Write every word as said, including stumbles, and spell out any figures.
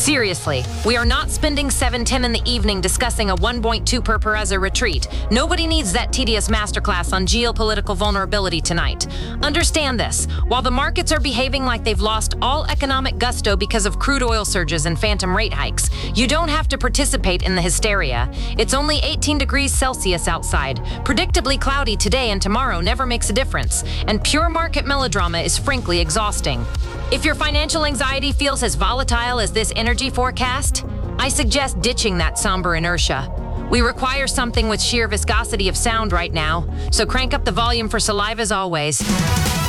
Seriously, we are not spending seven ten in the evening discussing a one point two per Pereza retreat. Nobody needs that tedious masterclass on geopolitical vulnerability tonight. Understand this, while the markets are behaving like they've lost all economic gusto because of crude oil surges and phantom rate hikes, you don't have to participate in the hysteria. It's only eighteen degrees Celsius outside. Predictably cloudy today and tomorrow never makes a difference, and pure market melodrama is frankly exhausting. If your financial anxiety feels as volatile as this energy forecast, I suggest ditching that somber inertia. We require something with sheer viscosity of sound right now, so crank up the volume for saliva as always.